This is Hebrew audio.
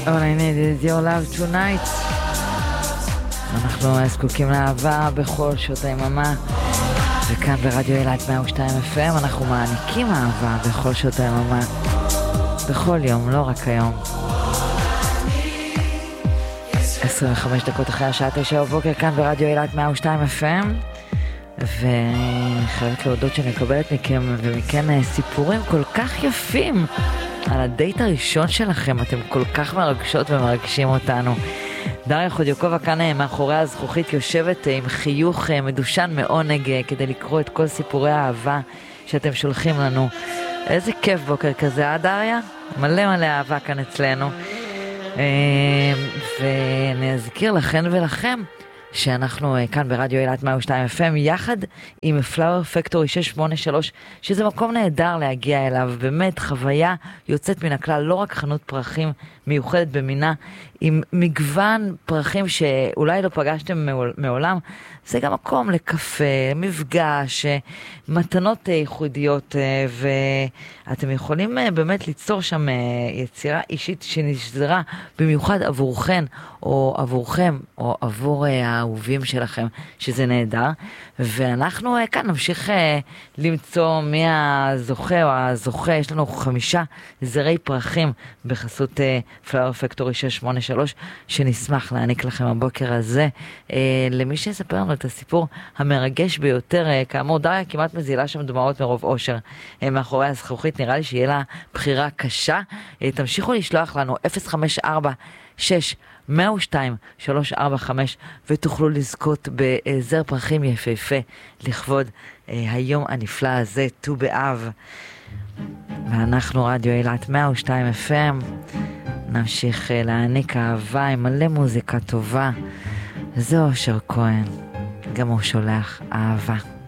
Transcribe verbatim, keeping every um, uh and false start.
All I need is your love tonight. אנחנו זקוקים לאהבה בכל שעות היממה, וכאן ברדיו אילת מאה ושתיים אף אם אנחנו מעניקים אהבה בכל שעות היממה, בכל יום, לא רק היום. עשרים וחמש דקות אחרי השעה תשע בבוקר כאן ברדיו אילת מאה ושתיים אף אם, ואני חייבת להודות שאני מקבלת מכם ומכן סיפורים כל כך יפים על הדייט הראשון שלכם. אתם כל כך מרגשות ומרגשים אותנו. דריה חודיוקובה כאן מאחורי הזכוכית יושבת עם חיוך מדושן מעונג כדי לקרוא את כל סיפורי האהבה שאתם שולחים לנו. איזה כיף בוקר כזה, אה דריה? מלא מלא אהבה כאן אצלנו. ואני אזכיר לכן ולכם שאנחנו כאן ברדיו אילת מאה ושתיים אף אם יחד עם Flower Factory שש שמונה שלוש, שזה מקום נהדר להגיע אליו, באמת חוויה יוצאת מן הכלל, לא רק חנות פרחים מיוחדת במינה עם מגוון פרחים שאולי לא פגשתם מעולם, זה גם מקום לקפה, מפגש, מתנות ייחודיות, ואתם יכולים באמת ליצור שם יצירה אישית שנשזרה במיוחד עבורכן או עבורכם או עבור האהובים שלכם, שזה נהדר. ואנחנו כאן נמשיך למצוא מי הזוכה או הזוכה. יש לנו חמישה זרי פרחים בחסות Flower Factory שש שמונה שלוש שנשמח להעניק לכם הבוקר הזה, למי שיספר לנו את הסיפור המרגש ביותר. כאמור, דריה כמעט מזילה שם דמעות מרוב אושר מאחורי הזכוכית, נראה לי שיהיה לה בחירה קשה. תמשיכו לשלוח לנו אפס חמש ארבע שש מאה ושתיים שלוש ארבע חמש ותוכלו לזכות בזר פרחים יפהפה לכבוד היום הנפלא הזה, ט"ו באב. ואנחנו רדיו אילת מאה ושתיים אף אם נמשיך להעניק אהבה עם מלא מוזיקה טובה. זה אושר כהן, גם הוא שולח אהבה.